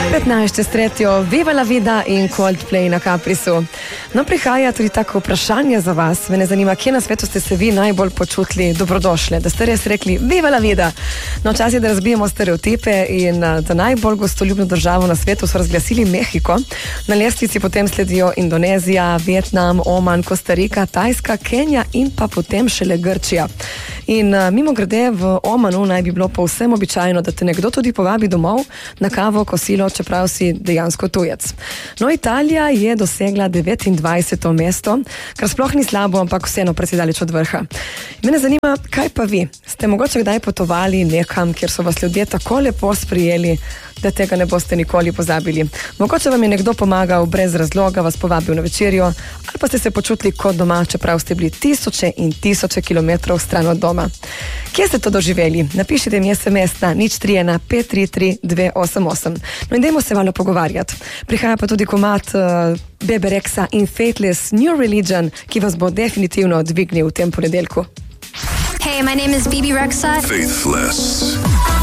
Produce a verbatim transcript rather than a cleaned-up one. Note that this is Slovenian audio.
petnajst čez tretjo, Viva la vida in Coldplay na Caprisu. No, prihaja tudi tako vprašanje za vas. Mene zanima, kje na svetu ste se vi najbolj počutili dobrodošle, da ste res rekli Viva la vida. No, čas je, da razbijemo stereotipe in za najbolj gostoljubno državo na svetu so razglasili Mehiko. Na lestvici potem sledijo Indonezija, Vietnam, Oman, Kostarika, Tajska, Kenija in pa potem šele Grčija. In uh, mimo grede v Omanu naj bi bilo povsem običajno, da te nekdo tudi povabi domov na kavo, kosilo, čeprav si dejansko tujec. No, Italija je dosegla devetindvajseto mesto, kar sploh ni slabo, ampak vseeno precej daleč od vrha. Mene zanima, kaj pa vi? Ste mogoče kdaj potovali nekam, kjer so vas ljudje tako lepo sprijeli, da tega ne boste nikoli pozabili? Mogoče vam je nekdo pomagal brez razloga, vas povabil na večerjo, ali pa ste se počutili kot doma, čeprav ste bili tisoče in tisoče kilometrov stran od doma. Kje ste to doživeli? Napišite mi es em es na nič tri ena pet tri tri dve osem osem. No in dajmo se malo pogovarjati. Prihaja pa tudi komad uh, Bebe Rexha in Faithless New Religion, ki vas bo definitivno dvignil v tem ponedeljku. Hey, my name is Bebe Rexha. Faithless.